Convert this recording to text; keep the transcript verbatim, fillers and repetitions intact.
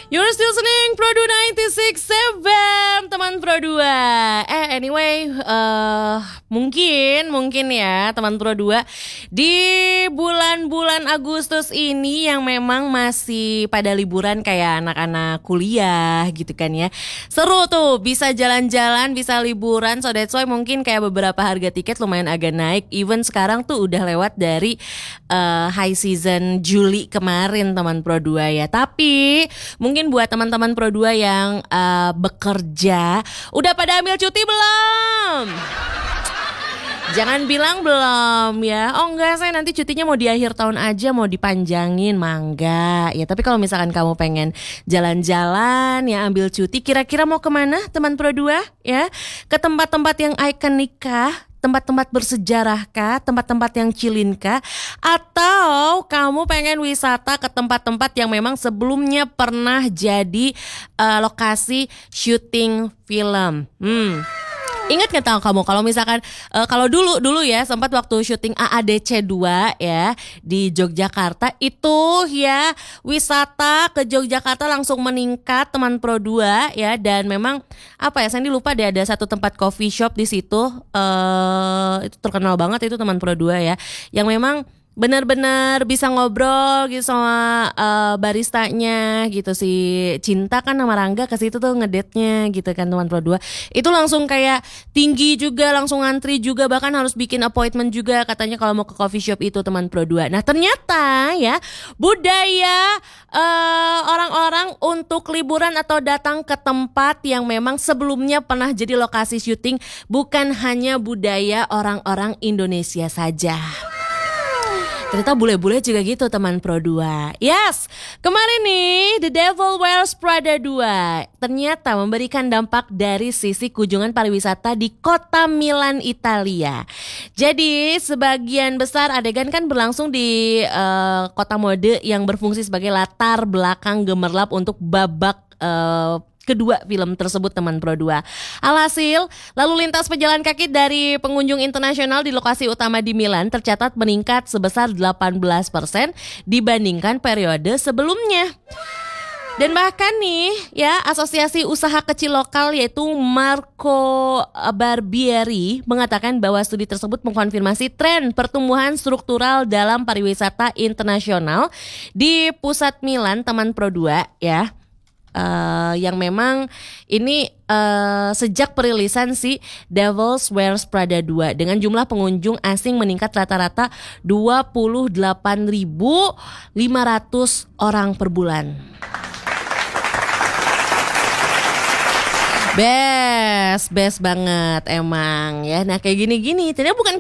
You're still listening Pro dua sembilan puluh enam F M, teman Pro dua. Eh anyway, uh, mungkin mungkin ya teman Pro dua di bulan-bulan Agustus ini yang memang masih pada liburan kayak anak-anak kuliah gitu kan ya. Seru tuh, bisa jalan-jalan, bisa liburan. So that's why mungkin kayak beberapa harga tiket lumayan agak naik. Even sekarang tuh udah lewat dari uh, high season Juli kemarin teman Pro dua ya. Tapi mungkin buat teman-teman Pro dua yang uh, bekerja, udah pada ambil cuti belum? Jangan bilang belum ya. Oh enggak, saya nanti cutinya mau di akhir tahun aja, mau dipanjangin, mangga ya. Tapi kalau misalkan kamu pengen jalan-jalan ya, ambil cuti, kira-kira mau kemana teman Pro dua ya? Ke tempat-tempat yang ikonik kah? Tempat-tempat bersejarah kah? Tempat-tempat yang chillin kah? Atau kamu pengen wisata ke tempat-tempat yang memang sebelumnya pernah jadi uh, lokasi syuting film? Hmm. Ingat nggak tahu kamu kalau misalkan uh, kalau dulu dulu ya sempat waktu syuting A A D C dua ya di Yogyakarta itu ya, wisata ke Yogyakarta langsung meningkat teman Pro dua ya. Dan memang apa ya, Sandy lupa deh, ada satu tempat coffee shop di situ uh, itu terkenal banget itu teman Pro dua ya, yang memang benar-benar bisa ngobrol gitu sama uh, baristanya gitu. Si Cinta kan sama Rangga ke situ tuh ngedate-nya gitu kan teman Pro dua. Itu langsung kayak tinggi juga, langsung ngantri juga, bahkan harus bikin appointment juga katanya kalau mau ke coffee shop itu teman Pro dua. Nah, ternyata ya budaya uh, orang-orang untuk liburan atau datang ke tempat yang memang sebelumnya pernah jadi lokasi syuting bukan hanya budaya orang-orang Indonesia saja. Ternyata bule-bule juga gitu teman Pro dua. Yes, kemarin nih The Devil Wears Prada dua ternyata memberikan dampak dari sisi kunjungan pariwisata di kota Milan, Italia. Jadi sebagian besar adegan kan berlangsung di uh, kota mode yang berfungsi sebagai latar belakang gemerlap untuk babak uh, kedua film tersebut teman Pro dua. Alhasil, lalu lintas pejalan kaki dari pengunjung internasional di lokasi utama di Milan tercatat meningkat sebesar delapan belas persen dibandingkan periode sebelumnya. Dan bahkan nih ya, asosiasi usaha kecil lokal yaitu Marco Barbieri mengatakan bahwa studi tersebut mengkonfirmasi tren pertumbuhan struktural dalam pariwisata internasional di pusat Milan teman Pro dua ya. Uh, yang memang ini uh, sejak perilisan si Devils Wears Prada dua dengan jumlah pengunjung asing meningkat rata-rata dua puluh delapan ribu lima ratus orang per bulan. Best, best banget emang ya. Nah kayak gini-gini, ternyata bukan